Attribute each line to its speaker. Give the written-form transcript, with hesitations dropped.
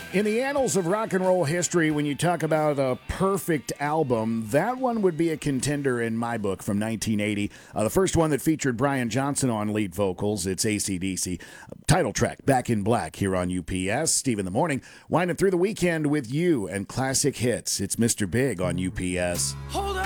Speaker 1: In the annals of rock and roll history, when you talk about a perfect album, that one would be a contender in my book from 1980. The first one that featured Brian Johnson on lead vocals. It's AC/DC. Title track, Back in Black, here on UPS. Steve in the morning, winding through the weekend with you and classic hits. It's Mr. Big on UPS.
Speaker 2: Hold up!